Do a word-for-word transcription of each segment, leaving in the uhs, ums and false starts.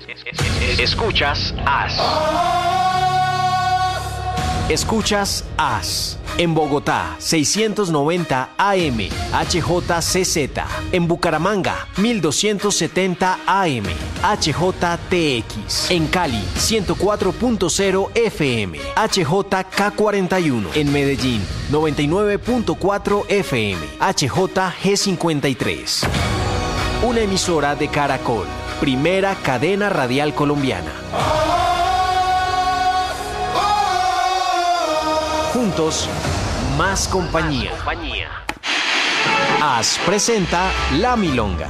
Escuchas As. Escuchas As. En Bogotá, seiscientos noventa A M, H J C Z. En Bucaramanga, mil doscientos setenta A M, H J T X. En Cali, ciento cuatro punto cero F M, H J K cuarenta y uno. En Medellín, noventa y nueve punto cuatro F M, H J G cincuenta y tres. Una emisora de Caracol, primera cadena radial colombiana. Juntos, más compañía. Más compañía. As presenta La Milonga.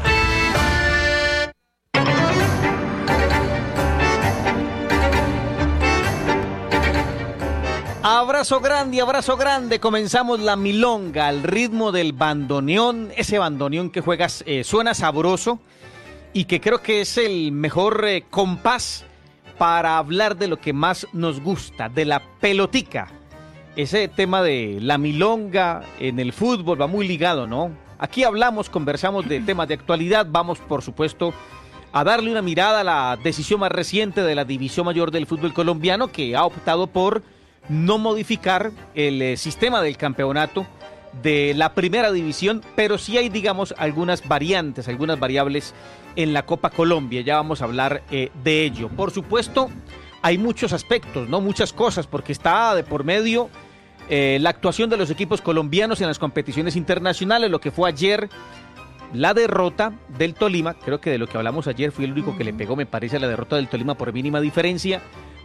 Abrazo grande, abrazo grande. Comenzamos La Milonga al ritmo del bandoneón. Ese bandoneón que juegas eh, suena sabroso y que creo que es el mejor eh, compás para hablar de lo que más nos gusta, de la pelotica. Ese tema de la milonga en el fútbol va muy ligado, ¿no? Aquí hablamos, conversamos de temas de actualidad. Vamos, por supuesto, a darle una mirada a la decisión más reciente de la División Mayor del fútbol colombiano, que ha optado por no modificar el eh, sistema del campeonato de la primera división, pero sí hay, digamos, algunas variantes, algunas variables en la Copa Colombia. Ya vamos a hablar eh, de ello. Por supuesto, hay muchos aspectos, ¿no? Muchas cosas, porque está de por medio eh, la actuación de los equipos colombianos en las competiciones internacionales, lo que fue ayer la derrota del Tolima. Creo que de lo que hablamos ayer fui el único que le pegó, me parece, a la derrota del Tolima por mínima diferencia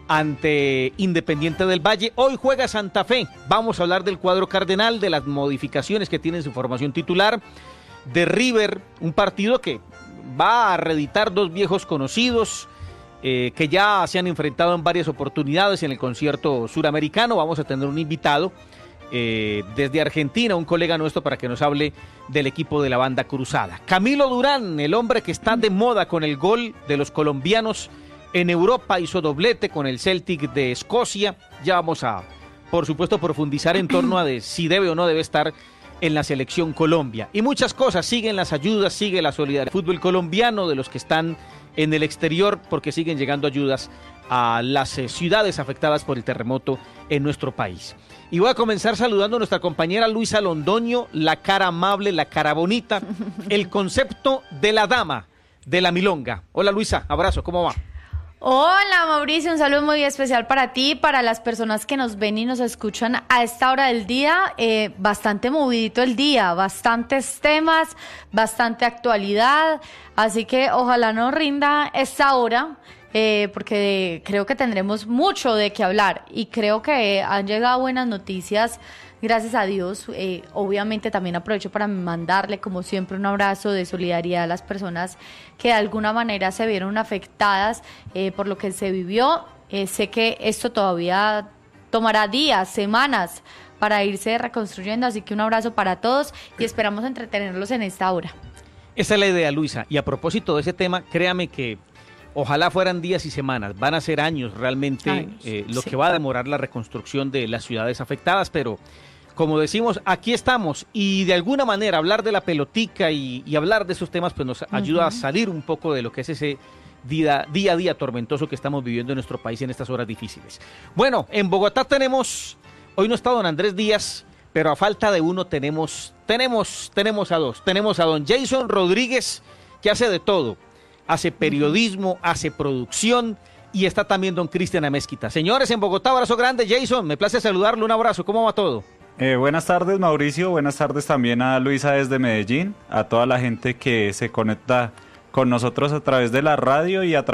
ante Independiente del Valle. Hoy juega Santa Fe. Vamos a hablar del cuadro cardenal, de las modificaciones que tiene en su formación titular, de River, un partido que va a reeditar dos viejos conocidos, Eh, que ya se han enfrentado en varias oportunidades en el concierto suramericano. Vamos a tener un invitado eh, desde Argentina, un colega nuestro, para que nos hable del equipo de la banda cruzada. Camilo Durán, el hombre que está de moda con el gol de los colombianos en Europa, hizo doblete con el Celtic de Escocia. Ya vamos a, por supuesto, profundizar en torno a de si debe o no debe estar en la selección Colombia. Y muchas cosas, siguen las ayudas, sigue la solidaridad del fútbol colombiano, de los que están en el exterior, porque siguen llegando ayudas a las eh, ciudades afectadas por el terremoto en nuestro país. Y voy a comenzar saludando a nuestra compañera Luisa Londoño, la cara amable, la cara bonita, el concepto de la dama de la milonga. Hola Luisa, abrazo, ¿cómo va? Hola Mauricio, un saludo muy especial para ti, para las personas que nos ven y nos escuchan a esta hora del día. Eh, bastante movidito el día, bastantes temas, bastante actualidad, así que ojalá nos rinda esta hora, eh, porque creo que tendremos mucho de qué hablar y creo que han llegado buenas noticias. Gracias a Dios. Eh, obviamente también aprovecho para mandarle, como siempre, un abrazo de solidaridad a las personas que de alguna manera se vieron afectadas eh, por lo que se vivió. Eh, sé que esto todavía tomará días, semanas para irse reconstruyendo, así que un abrazo para todos y esperamos entretenerlos en esta hora. Esa es la idea, Luisa. Y a propósito de ese tema, créame que ojalá fueran días y semanas, van a ser años realmente años, eh, lo sí. que va a demorar la reconstrucción de las ciudades afectadas, pero como decimos, aquí estamos y de alguna manera hablar de la pelotica y, y hablar de esos temas pues nos ayuda uh-huh. a salir un poco de lo que es ese día, día a día tormentoso que estamos viviendo en nuestro país en estas horas difíciles. Bueno, en Bogotá tenemos, hoy no está don Andrés Díaz, pero a falta de uno tenemos, tenemos, tenemos a dos. Tenemos a don Jason Rodríguez, que hace de todo, hace periodismo, uh-huh. hace producción, y está también don Cristian Amezquita. Señores, en Bogotá, abrazo grande. Jason, me place saludarlo, un abrazo, ¿cómo va todo? Eh, buenas tardes Mauricio, buenas tardes también a Luisa desde Medellín, a toda la gente que se conecta con nosotros a través de la radio y a través